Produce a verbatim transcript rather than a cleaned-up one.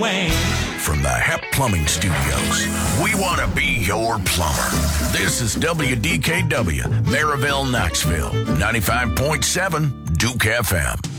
Wayne. From the Hep Plumbing Studios, we want to be your plumber. This is W D K W, Maryville, Knoxville, ninety-five point seven Duke F M.